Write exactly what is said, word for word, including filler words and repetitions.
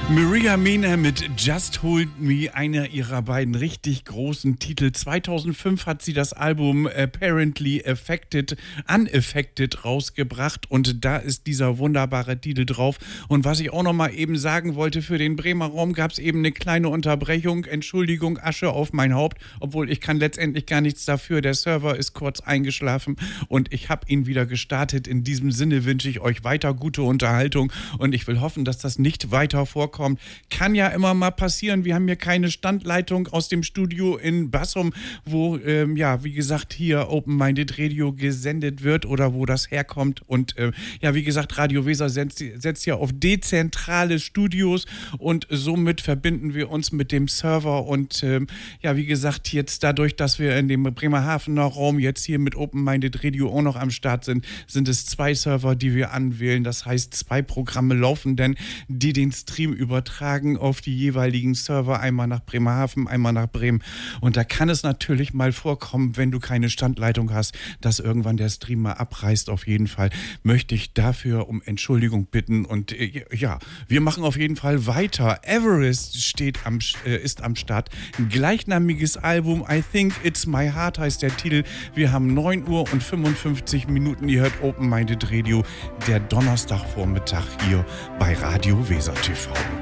Maria Mena mit Just Hold Me, einer ihrer beiden richtig großen Titel. zweitausendfünf hat sie das Album Apparently Affected, Unaffected rausgebracht und da ist dieser wunderbare Titel drauf. Und was ich auch noch mal eben sagen wollte, für den Bremer Raum gab es eben eine kleine Unterbrechung. Entschuldigung, Asche auf mein Haupt, obwohl ich kann letztendlich gar nichts dafür. Der Server ist kurz eingeschlafen und ich habe ihn wieder gestartet. In diesem Sinne wünsche ich euch weiter gute Unterhaltung und ich will hoffen, dass das nicht weiter vorkommt. Kann ja immer mal passieren. Wir haben hier keine Standleitung aus dem Studio in Bassum, wo, ähm, ja, wie gesagt, hier Open Minded Radio gesendet wird oder wo das herkommt. Und äh, ja, wie gesagt, Radio Weser setzt, setzt ja auf dezentrale Studios und somit verbinden wir uns mit dem Server. Und ähm, ja, wie gesagt, jetzt dadurch, dass wir in dem Bremerhavener Raum jetzt hier mit Open Minded Radio auch noch am Start sind, sind es zwei Server, die wir anwählen. Das heißt, zwei Programme laufen denn, die den Stream übertragen auf die jeweiligen Server, einmal nach Bremerhaven, einmal nach Bremen. Und da kann es natürlich mal vorkommen, wenn du keine Standleitung hast, dass irgendwann der Stream mal abreißt. Auf jeden Fall möchte ich dafür um Entschuldigung bitten. Und äh, ja, wir machen auf jeden Fall weiter. Everest steht am, äh, ist am Start. Ein gleichnamiges Album, I Think It's My Heart heißt der Titel. Wir haben neun Uhr und fünfundfünfzig Minuten. Ihr hört Open Minded Radio, der Donnerstagvormittag hier bei Radio Weser T V.